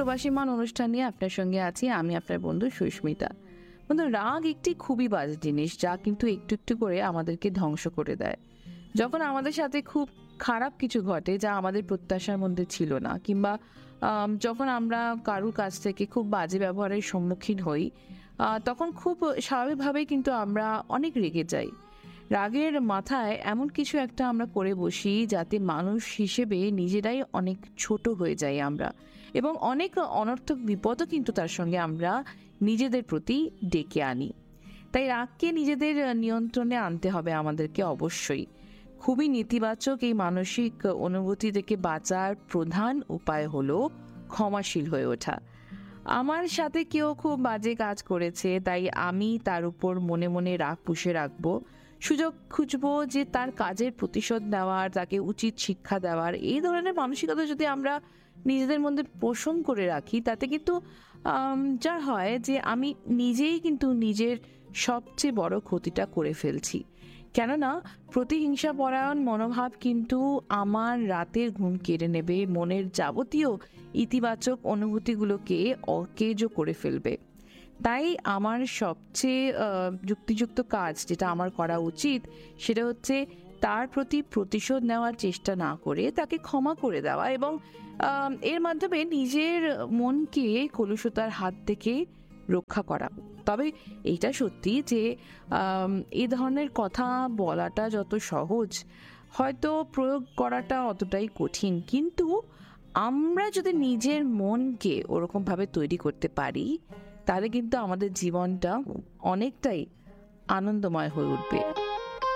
প্রবাসী মান অনুষ্ঠান নিয়ে আপনার সঙ্গে আছি আমি, আপনার বন্ধু সুস্মিতা। বন্ধু, রাগ একটি খুবই বাজে জিনিস, যা কিন্তু একটু একটু করে আমাদেরকে ধ্বংস করে দেয়। যখন আমাদের সাথে খুব খারাপ কিছু ঘটে, যা আমাদের প্রত্যাশার মধ্যে ছিল না, কিংবা যখন আমরা কারুর কাছ থেকে খুব বাজে ব্যবহারের সম্মুখীন হই, তখন খুব স্বাভাবিকভাবেই কিন্তু আমরা অনেক রেগে যাই। রাগের মাথায় এমন কিছু একটা আমরা করে বসি, যাতে মানুষ হিসেবে নিজেরাই অনেক ছোট হয়ে যাই আমরা, এবং অনেক অনর্থক বিপদও কিন্তু তার সঙ্গে আমরা নিজেদের প্রতি ডেকে আনি। তাই রাগকে নিজেদের নিয়ন্ত্রণে আনতে হবে আমাদেরকে অবশ্যই। খুবই নেতিবাচক এই মানসিক অনুভূতি থেকে বাঁচার প্রধান উপায় হলো ক্ষমাশীল হয়ে ওঠা। আমার সাথে কেউ খুব বাজে কাজ করেছে, তাই আমি তার উপর মনে মনে রাগ পুষে রাখবো, সুযোগ খুঁজবো যে তার কাজের প্রতিশোধ নেওয়ার, তাকে উচিত শিক্ষা দেওয়ার। এই ধরনের মানসিকতা যদি আমরা নিজেদের মধ্যে পোষণ করে রাখি, তাতে কিন্তু যা হয় যে আমি নিজেই কিন্তু নিজের সবচেয়ে বড় ক্ষতিটা করে ফেলছি। কেননা প্রতিহিংসা পরায়ণ মনোভাব কিন্তু আমার রাতের ঘুম কেড়ে নেবে, মনের যাবতীয় ইতিবাচক অনুভূতিগুলোকে অকেজো করে ফেলবে। তাই আমার সবচেয়ে যুক্তিযুক্ত কাজ যেটা আমার করা উচিত, সেটা হচ্ছে তার প্রতি প্রতিশোধ নেওয়ার চেষ্টা না করে তাকে ক্ষমা করে দেওয়া, এবং এর মাধ্যমে নিজের মনকে কলুষতার হাত থেকে রক্ষা করা। তবে এইটা সত্যি যে এই ধরনের কথা বলাটা যত সহজ, হয়তো প্রয়োগ করাটা অতটাই কঠিন। কিন্তু আমরা যদি নিজের মনকে ওরকমভাবে তৈরি করতে পারি, তাহলে কিন্তু আমাদের জীবনটা অনেকটাই আনন্দময় হয়ে উঠবে।